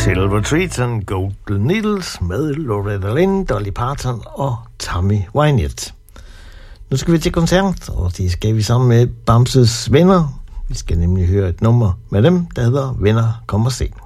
Silver Trees and Golden Needles med Loretta Lynn, Dolly Parton og Tammy Wynette. Nu skal vi til koncert, og det skal vi sammen med Bamses Venner. Vi skal nemlig høre et nummer med dem, der hedder Venner kommer sent.